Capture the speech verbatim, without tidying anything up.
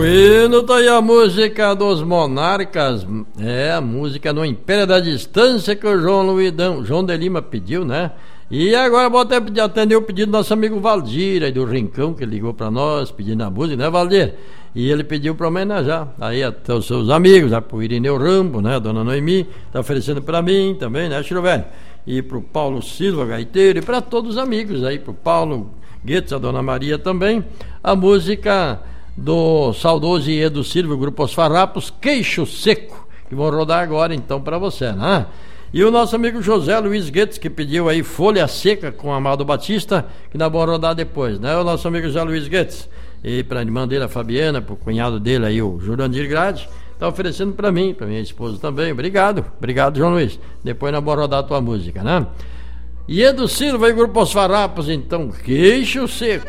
Hino tá aí a música dos Monarcas, é a música no Império da Distância que o João Luidão, João de Lima pediu, né? E agora vou até atender o pedido do nosso amigo Valdir aí do Rincão, que ligou pra nós pedindo a música, né, Valdir? E ele pediu pra homenagear aí até os seus amigos, né, pro Irineu Rambo, né, a dona Noemi, tá oferecendo pra mim também, né, Chiro Velho? E pro Paulo Silva, gaiteiro, e pra todos os amigos aí, pro Paulo Guedes, a dona Maria também, a música do saudoso Edu Silva, o grupo Os Farrapos, Queixo Seco, que vão rodar agora então para você, né? E o nosso amigo José Luiz Guedes, que pediu aí Folha Seca com Amado Batista, que nós vamos rodar depois, né? O nosso amigo José Luiz Guedes, e para a irmã dele, a Fabiana, para o cunhado dele aí, o Jurandir Grade, tá oferecendo para mim, para minha esposa também. Obrigado, obrigado, João Luiz. Depois nós vamos rodar a tua música, né? E Edu Silva e o grupo Os Farrapos, então, Queixo Seco.